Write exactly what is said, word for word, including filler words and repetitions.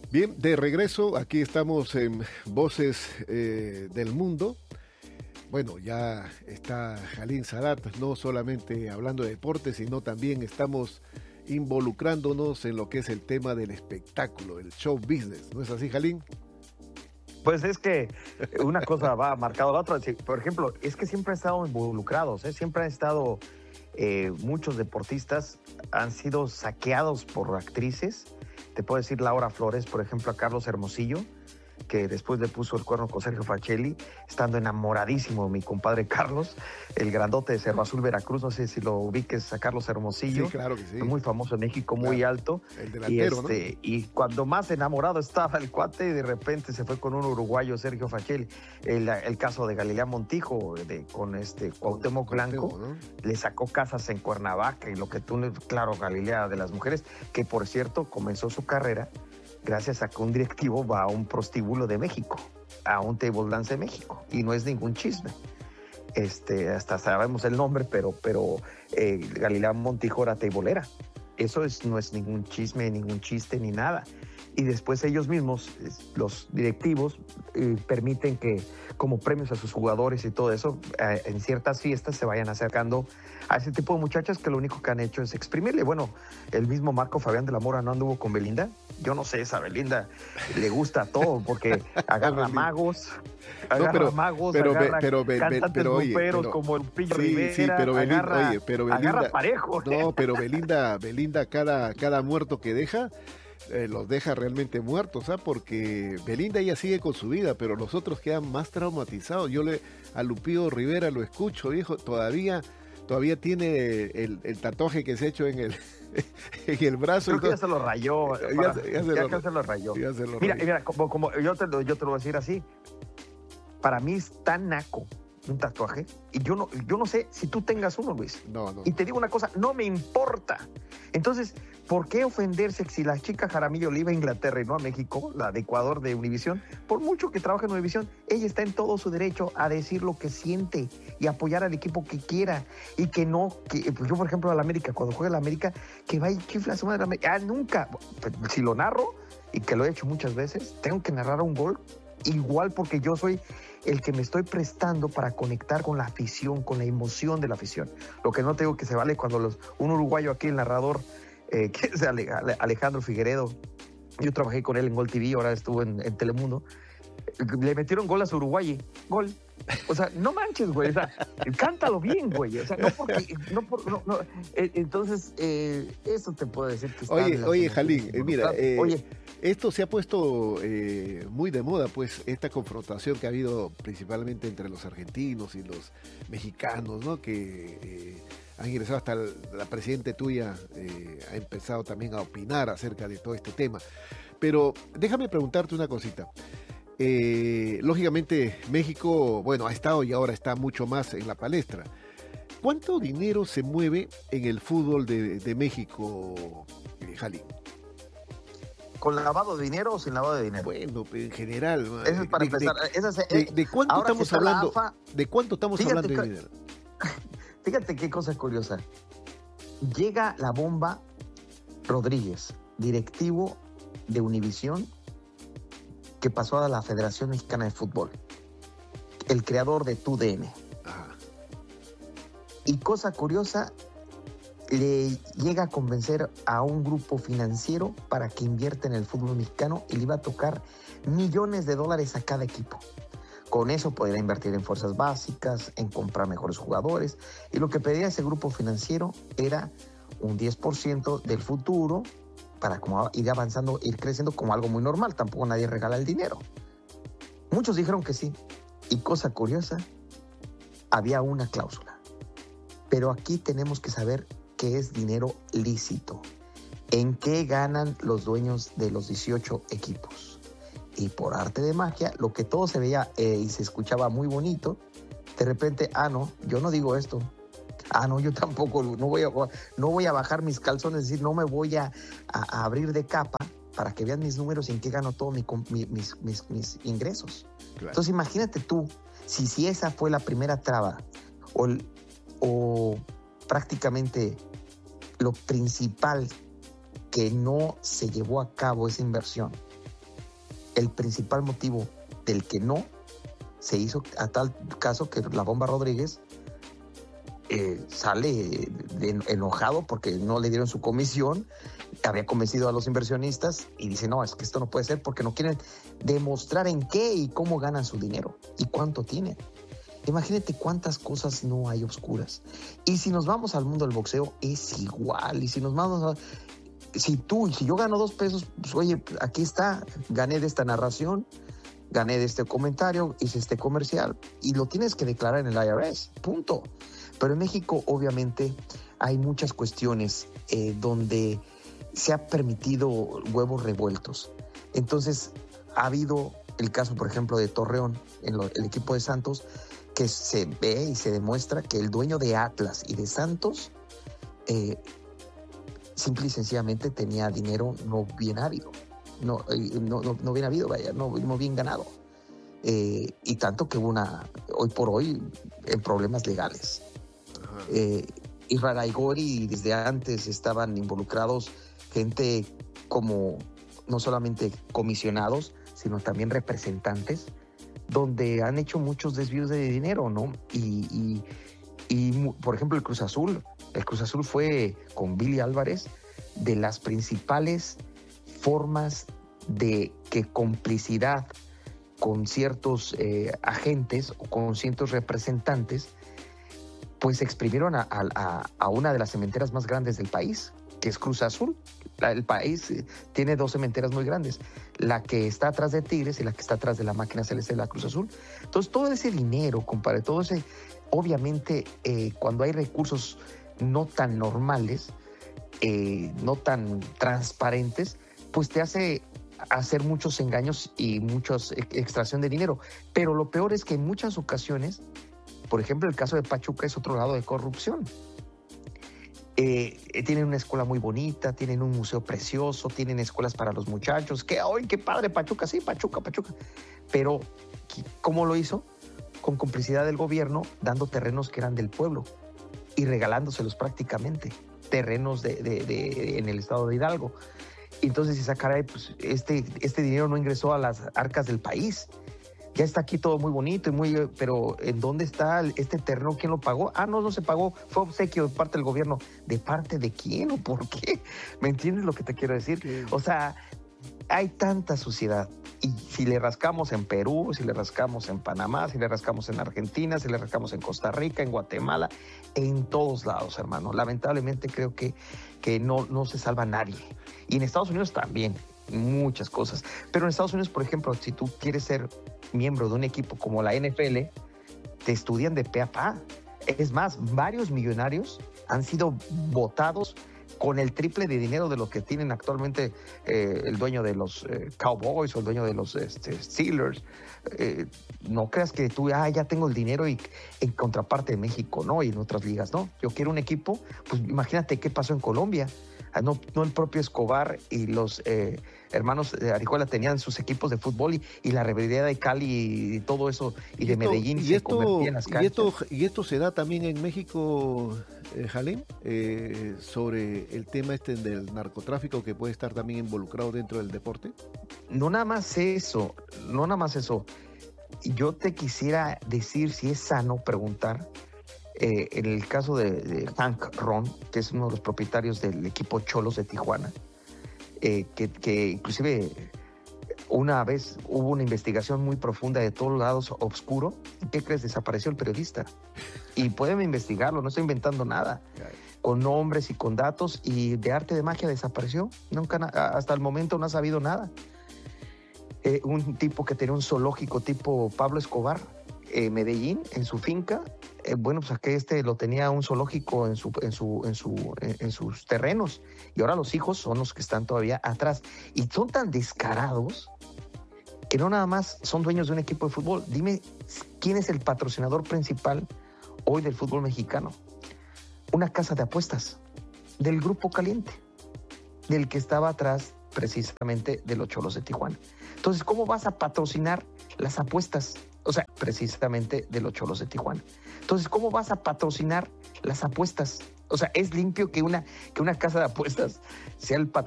Bien, de regreso, aquí estamos en Voces eh, del Mundo. Bueno, ya está Jalín Sadat, no solamente hablando de deporte, sino también estamos involucrándonos en lo que es el tema del espectáculo, el show business. ¿No es así, Jalín? Pues es que una cosa va marcada a la otra. Por ejemplo, es que siempre han estado involucrados, ¿eh? Siempre han estado, eh, muchos deportistas han sido saqueados por actrices. Te puedo decir Laura Flores, por ejemplo, a Carlos Hermosillo, que después le puso el cuerno con Sergio Facelli, estando enamoradísimo de mi compadre Carlos, el grandote de Cerro Azul, Veracruz. No sé si lo ubiques a Carlos Hermosillo. Sí, claro que sí. Muy famoso en México, claro. Muy alto. El delantero, y, este, ¿no? Y cuando más enamorado estaba el cuate, de repente se fue con un uruguayo, Sergio Facelli. El, el caso de Galilea Montijo, de, con este Cuauhtémoc Blanco, ¿no? Le sacó casas en Cuernavaca y lo que tú, claro, Galilea de las mujeres, que por cierto comenzó su carrera gracias a que un directivo va a un prostíbulo de México, a un table dance de México, y no es ningún chisme. Este, hasta sabemos el nombre, pero, pero eh, Galilea Montijo era tableera. Eso es, no es ningún chisme, ningún chiste, ni nada. Y después ellos mismos, los directivos, eh, permiten que como premios a sus jugadores y todo eso, eh, en ciertas fiestas se vayan acercando a ese tipo de muchachas que lo único que han hecho es exprimirle. Bueno, el mismo Marco Fabián de la Mora no anduvo con Belinda. Yo no sé, esa Belinda le gusta todo porque agarra magos, agarra no, pero, magos, pero, agarra pero, pero, cantantes pero, oye, pero, como el Pillo sí, Rivera, sí, pero Belinda, agarra, oye, pero Belinda, agarra parejo. No, pero Belinda, Belinda cada, cada muerto que deja, Eh, los deja realmente muertos, ¿ah? Porque Belinda ya sigue con su vida, pero los otros quedan más traumatizados. Yo le a Lupillo Rivera lo escucho, viejo, todavía todavía tiene el, el tatuaje que se ha hecho en el en el brazo. Creo que ya se lo rayó. Ya, para, ya, ya, se, ya lo, que se lo rayó. Ya se lo mira, rayó. mira, como, como yo, te, yo te lo voy a decir así. Para mí es tan naco un tatuaje, y yo no, yo no sé si tú tengas uno, Luis. No, no. Y te digo una cosa, no me importa. Entonces, ¿por qué ofenderse si la chica Jaramillo le iba a Inglaterra y no a México, la de Ecuador de Univisión? Por mucho que trabaje en Univisión, ella está en todo su derecho a decir lo que siente y apoyar al equipo que quiera, y que no, que pues yo por ejemplo a la América, cuando juega la América, que va y chifla a su madre, ah, nunca, si lo narro, y que lo he hecho muchas veces, tengo que narrar un gol igual, porque yo soy el que me estoy prestando para conectar con la afición, con la emoción de la afición. Lo que no tengo que se vale cuando los, un uruguayo aquí, el narrador, eh, que es Alejandro Figueredo, yo trabajé con él en Gol T V, ahora estuvo en, en Telemundo, le metieron gol a su Uruguay, gol. O sea, no manches, güey, o sea, cántalo bien, güey, o sea, no porque, no, por, no, no. Entonces, eh, eso te puedo decir que está. Oye, oye, Jalín, eh, mira, eh, oye, esto se ha puesto eh, muy de moda, pues, esta confrontación que ha habido principalmente entre los argentinos y los mexicanos, ¿no? Que eh, han ingresado hasta el, la presidenta tuya, eh, ha empezado también a opinar acerca de todo este tema. Pero déjame preguntarte una cosita. Eh, lógicamente México, bueno, ha estado y ahora está mucho más en la palestra. ¿Cuánto dinero se mueve en el fútbol de, de México, eh, Jalín? ¿Con lavado de dinero o sin lavado de dinero? Bueno, en general. Eso es para de, empezar. De, Esa es, de, de cuánto estamos hablando? AFA, ¿De cuánto estamos fíjate, hablando de dinero? Fíjate qué cosa curiosa. Llega la bomba Rodríguez, directivo de Univisión, que pasó a la Federación Mexicana de Fútbol, el creador de T U D N. Ajá. Y cosa curiosa, le llega a convencer a un grupo financiero para que invierta en el fútbol mexicano, y le iba a tocar millones de dólares a cada equipo. Con eso podría invertir en fuerzas básicas, en comprar mejores jugadores, y lo que pedía ese grupo financiero era un diez por ciento del futuro para como ir avanzando, ir creciendo como algo muy normal. Tampoco nadie regala el dinero. Muchos dijeron que sí, y cosa curiosa, había una cláusula. Pero aquí tenemos que saber qué es dinero lícito, en qué ganan los dueños de los dieciocho equipos. Y por arte de magia, lo que todo se veía eh, y se escuchaba muy bonito, de repente, ah, no, yo no digo esto. Ah, no, yo tampoco, no voy a, no voy a bajar mis calzones, es decir, no me voy a, a, a abrir de capa para que vean mis números y en qué gano todos mi, mi, mis, mis, mis ingresos. Claro. Entonces, imagínate tú, si, si esa fue la primera traba, o, o prácticamente lo principal que no se llevó a cabo esa inversión, el principal motivo del que no se hizo, a tal caso que la Bomba Rodríguez eh, sale de, enojado porque no le dieron su comisión, había convencido a los inversionistas y dice, no, es que esto no puede ser porque no quieren demostrar en qué y cómo ganan su dinero y cuánto tienen. Imagínate cuántas cosas no hay oscuras. Y si nos vamos al mundo del boxeo, es igual. Y si nos vamos a... Si tú, si yo gano dos pesos, pues oye, aquí está, gané de esta narración, gané de este comentario, hice este comercial, y lo tienes que declarar en el I R S, punto. Pero en México, obviamente, hay muchas cuestiones eh, donde se ha permitido huevos revueltos. Entonces, ha habido el caso, por ejemplo, de Torreón, en lo, el equipo de Santos, que se ve y se demuestra que el dueño de Atlas y de Santos eh, simple y sencillamente tenía dinero no bien habido, no, no, no, no bien habido, vaya, no, no bien ganado. Eh, y tanto que hubo una, hoy por hoy, en problemas legales. Eh, y Raraigori desde antes estaban involucrados gente como, no solamente comisionados, sino también representantes, donde han hecho muchos desvíos de dinero, ¿no? Y, y, y, por ejemplo, el Cruz Azul, el Cruz Azul fue con Billy Álvarez de las principales formas de que complicidad con ciertos eh, agentes o con ciertos representantes, pues exprimieron a, a, a una de las cementeras más grandes del país, que es Cruz Azul. La, el país eh, tiene dos cementeras muy grandes, la que está atrás de Tigres y la que está atrás de la máquina celeste de la Cruz Azul. Entonces, todo ese dinero, compadre, todo ese, obviamente, eh, cuando hay recursos no tan normales, eh, no tan transparentes, pues te hace hacer muchos engaños y muchos extracción de dinero. Pero lo peor es que en muchas ocasiones, por ejemplo, el caso de Pachuca es otro lado de corrupción. Eh, tienen una escuela muy bonita, tienen un museo precioso, tienen escuelas para los muchachos. ¡Qué, ¡ay, qué padre Pachuca! Sí, Pachuca, Pachuca. Pero, ¿cómo lo hizo? Con complicidad del gobierno, dando terrenos que eran del pueblo y regalándoselos prácticamente. Terrenos de, de, de, en el estado de Hidalgo. Entonces, esa caray, pues este, este dinero no ingresó a las arcas del país. Ya está aquí todo muy bonito y muy, pero ¿en dónde está este terreno? ¿Quién lo pagó? Ah, no, no se pagó, fue obsequio de parte del gobierno. ¿De parte de quién o por qué? ¿Me entiendes lo que te quiero decir? Sí. O sea, hay tanta suciedad. Y si le rascamos en Perú, si le rascamos en Panamá, si le rascamos en Argentina, si le rascamos en Costa Rica, en Guatemala, en todos lados, hermano. Lamentablemente creo que, que no, no se salva nadie. Y en Estados Unidos también, muchas cosas. Pero en Estados Unidos, por ejemplo, si tú quieres ser miembro de un equipo como la N F L, te estudian de pe a pa. Es más, varios millonarios han sido votados con el triple de dinero de lo que tienen actualmente eh, el dueño de los eh, Cowboys o el dueño de los este, Steelers. Eh, no creas que tú, ah, ya tengo el dinero y en contraparte de México, ¿no? Y en otras ligas, ¿no? Yo quiero un equipo, pues imagínate qué pasó en Colombia. Ah, no, no el propio Escobar y los eh, hermanos de Arijuela tenían sus equipos de fútbol y, y la rivalidad de Cali y todo eso, y, y de esto, Medellín y se esto, convertía en las canchas. Y esto, y esto se da también en México, eh, Halim, eh, sobre el tema este del narcotráfico que puede estar también involucrado dentro del deporte. No nada más eso, no nada más eso. Yo te quisiera decir si es sano preguntar. Eh, en el caso de, de Hank Ron, que es uno de los propietarios del equipo Cholos de Tijuana, eh, que, que inclusive una vez hubo una investigación muy profunda de todos lados oscuro. ¿Qué crees? Desapareció el periodista. Y pueden investigarlo, no estoy inventando nada. Con nombres y con datos, y de arte de magia desapareció. Nunca, hasta el momento no ha sabido nada. Eh, un tipo que tenía un zoológico tipo Pablo Escobar, eh, Medellín, en su finca. Eh, bueno, pues aquí este lo tenía un zoológico en, su, en, su, en, su, en, en sus terrenos, y ahora los hijos son los que están todavía atrás. Y son tan descarados que no nada más son dueños de un equipo de fútbol. Dime, ¿quién es el patrocinador principal hoy del fútbol mexicano? Una casa de apuestas del Grupo Caliente, del que estaba atrás precisamente de los Cholos de Tijuana. Entonces, ¿cómo vas a patrocinar las apuestas? O sea, precisamente de los Cholos de Tijuana. Entonces, ¿cómo vas a patrocinar las apuestas? O sea, es limpio que una, que una casa de apuestas sea el patrocinador